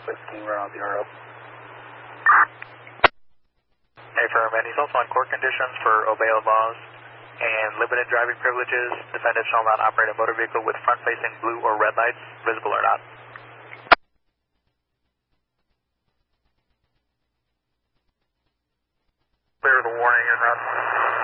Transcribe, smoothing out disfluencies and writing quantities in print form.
Whiskey, we're on 0. Affirm, and he's also on court conditions for obey laws and limited driving privileges. Defendant shall not operate a motor vehicle with front-facing blue or red lights, visible or not. Clear the warning and run.